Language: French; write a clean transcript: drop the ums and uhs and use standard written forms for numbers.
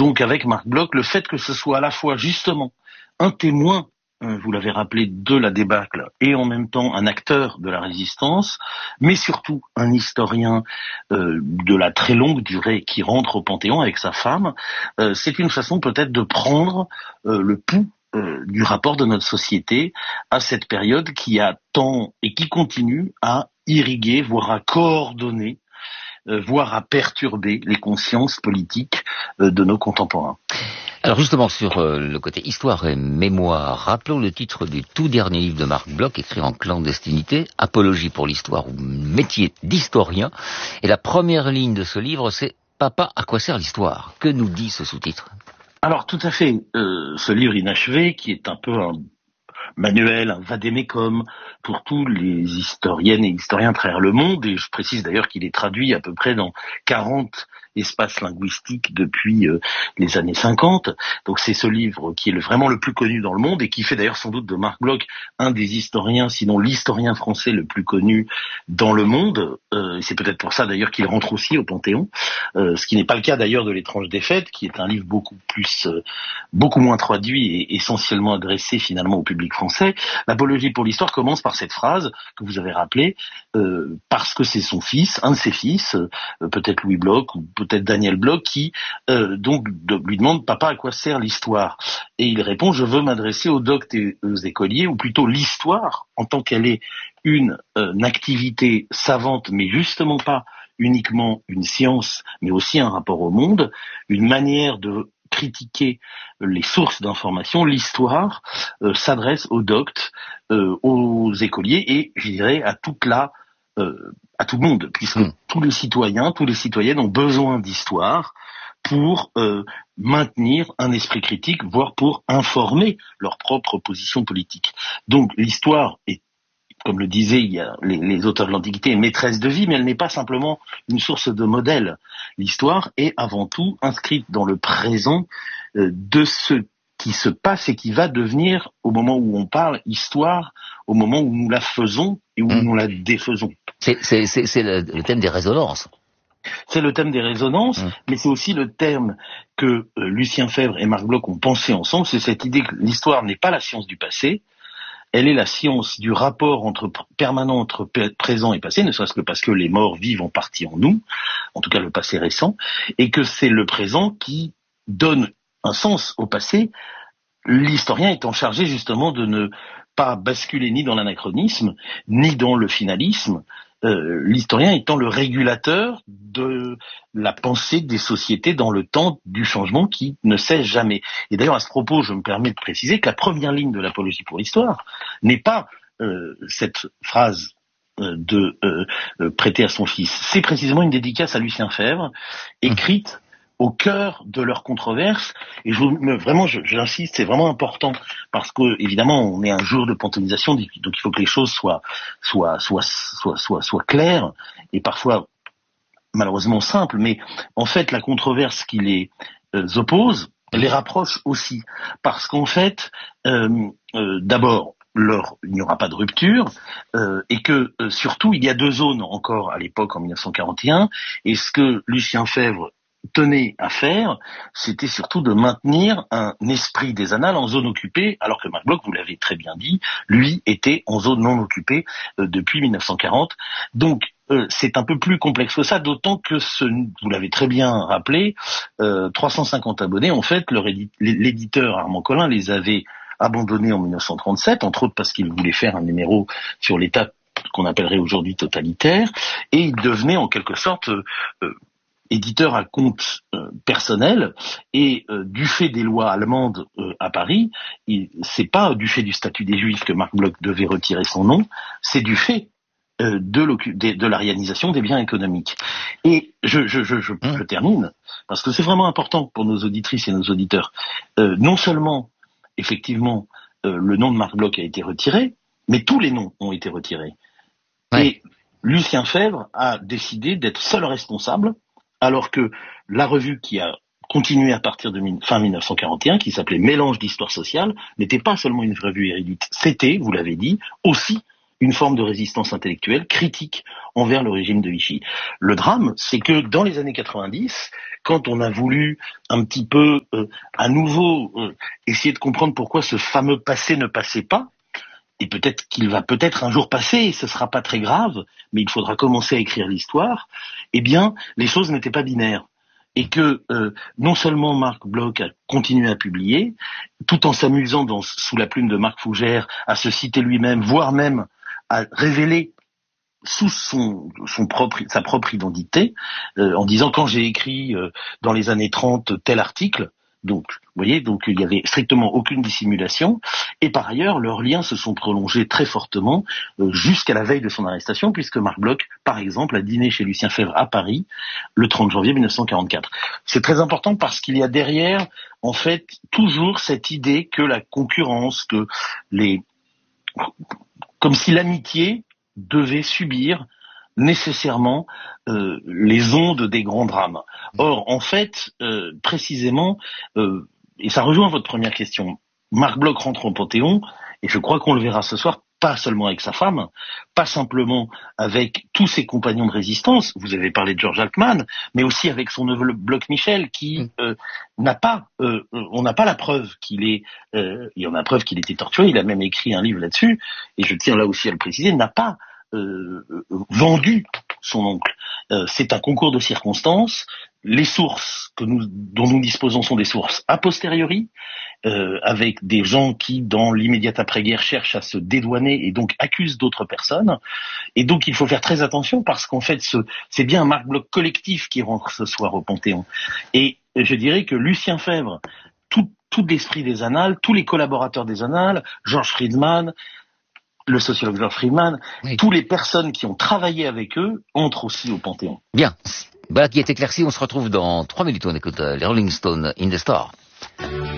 donc avec Marc Bloch, le fait que ce soit à la fois justement un témoin, vous l'avez rappelé, de la débâcle et en même temps un acteur de la résistance, mais surtout un historien de la très longue durée qui rentre au Panthéon avec sa femme, c'est une façon peut-être de prendre le pouls du rapport de notre société à cette période qui a tant et qui continue à irriguer, voire à coordonner, voire à perturber les consciences politiques de nos contemporains. Alors justement, sur le côté histoire et mémoire, rappelons le titre du tout dernier livre de Marc Bloch, écrit en clandestinité, Apologie pour l'histoire ou métier d'historien. Et la première ligne de ce livre, c'est « Papa, à quoi sert l'histoire ?» Que nous dit ce sous-titre ? Alors tout à fait, ce livre inachevé, qui est un peu un manuel, un vade-mecum pour tous les historiennes et historiens à travers le monde, et je précise d'ailleurs qu'il est traduit à peu près dans 40 espaces linguistiques depuis les années 50. Donc c'est ce livre qui est vraiment le plus connu dans le monde et qui fait d'ailleurs sans doute de Marc Bloch un des historiens, sinon l'historien français le plus connu dans le monde. Et c'est peut-être pour ça d'ailleurs qu'il rentre aussi au Panthéon, ce qui n'est pas le cas d'ailleurs de L'étrange défaite, qui est un livre beaucoup moins traduit et essentiellement adressé finalement au public français. L'apologie pour l'histoire commence par cette phrase que vous avez rappelée, parce que c'est son fils, un de ses fils, peut-être Louis Bloch ou peut-être Daniel Bloch, qui lui demande « Papa, à quoi sert l'histoire ?» Et il répond « Je veux m'adresser aux doctes et aux écoliers, ou plutôt l'histoire, en tant qu'elle est une activité savante, mais justement pas uniquement une science, mais aussi un rapport au monde, une manière de critiquer les sources d'information. L'histoire s'adresse aux doctes, aux écoliers et, je dirais, à tout le monde, puisque tous les citoyens, tous les citoyennes ont besoin d'histoire pour maintenir un esprit critique, voire pour informer leur propre position politique. Donc l'histoire est, comme le disaient les auteurs de l'Antiquité, maîtresse de vie, mais elle n'est pas simplement une source de modèle. L'histoire est avant tout inscrite dans le présent de ce qui se passe et qui va devenir, au moment où on parle, histoire, au moment où nous la faisons et où nous la défaisons. C'est le thème des résonances. C'est le thème des résonances, mais c'est aussi le thème que Lucien Febvre et Marc Bloch ont pensé ensemble, c'est cette idée que l'histoire n'est pas la science du passé, elle est la science du rapport permanent entre présent et passé, ne serait-ce que parce que les morts vivent en partie en nous, en tout cas le passé récent, et que c'est le présent qui donne un sens au passé, l'historien étant chargé justement de ne pas basculer ni dans l'anachronisme, ni dans le finalisme, l'historien étant le régulateur de la pensée des sociétés dans le temps du changement qui ne cesse jamais. Et d'ailleurs, à ce propos, je me permets de préciser que la première ligne de l'apologie pour l'histoire n'est pas cette phrase de prêter à son fils. C'est précisément une dédicace à Lucien Febvre, écrite au cœur de leur controverse, et j'insiste, c'est vraiment important, parce que évidemment on est un jour de panthéonisation, donc il faut que les choses soient claires, et parfois malheureusement simples, mais en fait la controverse qui les oppose les rapproche aussi, parce qu'en fait, d'abord, il n'y aura pas de rupture, et que surtout il y a deux zones encore à l'époque en 1941, et ce que Lucien Febvre tenait à faire, c'était surtout de maintenir un esprit des annales en zone occupée, alors que Marc Bloch, vous l'avez très bien dit, lui était en zone non occupée depuis 1940. Donc c'est un peu plus complexe que ça, d'autant que vous l'avez très bien rappelé, 350 abonnés, en fait, l'éditeur Armand Collin les avait abandonnés en 1937, entre autres parce qu'il voulait faire un numéro sur l'État qu'on appellerait aujourd'hui totalitaire, et il devenait en quelque sorte éditeur à compte personnel, et du fait des lois allemandes à Paris, c'est pas du fait du statut des Juifs que Marc Bloch devait retirer son nom, c'est du fait de l'arianisation des biens économiques. Et je termine, parce que c'est vraiment important pour nos auditrices et nos auditeurs. Non seulement, effectivement, le nom de Marc Bloch a été retiré, mais tous les noms ont été retirés. Ouais. Et Lucien Febvre a décidé d'être seul responsable, alors que la revue qui a continué à partir de fin 1941, qui s'appelait Mélange d'histoire sociale, n'était pas seulement une revue érudite, c'était, vous l'avez dit, aussi une forme de résistance intellectuelle critique envers le régime de Vichy. Le drame, c'est que dans les années 90, quand on a voulu un petit peu à nouveau essayer de comprendre pourquoi ce fameux passé ne passait pas, et peut-être qu'il va peut-être un jour passer, et ce sera pas très grave, mais il faudra commencer à écrire l'histoire, eh bien, les choses n'étaient pas binaires. Et que non seulement Marc Bloch a continué à publier, tout en s'amusant sous la plume de Marc Fougère à se citer lui-même, voire même à révéler sous sa propre identité, en disant quand j'ai écrit dans les années 30 tel article, donc vous voyez, donc il y avait strictement aucune dissimulation, et par ailleurs leurs liens se sont prolongés très fortement jusqu'à la veille de son arrestation, puisque Marc Bloch, par exemple, a dîné chez Lucien Febvre à Paris le 30 janvier 1944. C'est très important parce qu'il y a derrière, en fait, toujours cette idée que la concurrence, comme si l'amitié devait subir nécessairement les ondes des grands drames. Or, en fait, précisément, et ça rejoint votre première question, Marc Bloch rentre au Panthéon, et je crois qu'on le verra ce soir, pas seulement avec sa femme, pas simplement avec tous ses compagnons de résistance, vous avez parlé de Georges Altman, mais aussi avec son neveu Bloch-Michel, qui on n'a pas la preuve il en a preuve qu'il était torturé, il a même écrit un livre là-dessus, et je tiens là aussi à le préciser, n'a pas vendu son oncle. C'est un concours de circonstances. Les sources dont nous disposons sont des sources a posteriori, avec des gens qui, dans l'immédiate après-guerre, cherchent à se dédouaner et donc accusent d'autres personnes. Et donc il faut faire très attention parce qu'en fait, c'est bien un Marc Bloch collectif qui rentre ce soir au Panthéon. Et je dirais que Lucien Febvre, tout l'esprit des Annales, tous les collaborateurs des Annales, Georges Friedman, le sociologue Georges Friedman, oui. Toutes les personnes qui ont travaillé avec eux entrent aussi au Panthéon. Bien. Voilà qui est éclairci. On se retrouve dans 3 minutes. On écoute les Rolling Stones, In the Star.